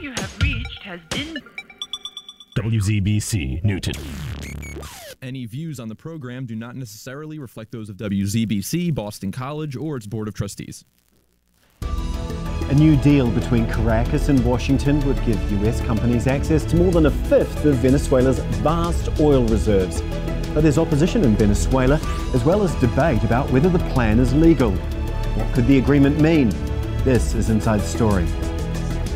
you have reached has been WZBC Newton. Any views on the program do not necessarily reflect those of WZBC, Boston College, or its Board of Trustees. A new deal between Caracas and Washington would give U.S. companies access to more than a fifth of Venezuela's vast oil reserves. But there's opposition in Venezuela, as well as debate about whether the plan is legal. What could the agreement mean? This is Inside Story.